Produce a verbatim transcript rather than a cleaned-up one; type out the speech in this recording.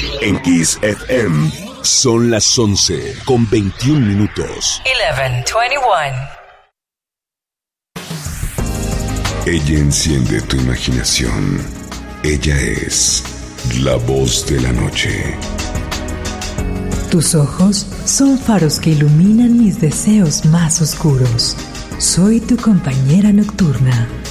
En Kiss F M son las once con veintiún minutos. once veintiuno. Ella enciende tu imaginación. Ella es la voz de la noche. Tus ojos son faros que iluminan mis deseos más oscuros. Soy tu compañera nocturna.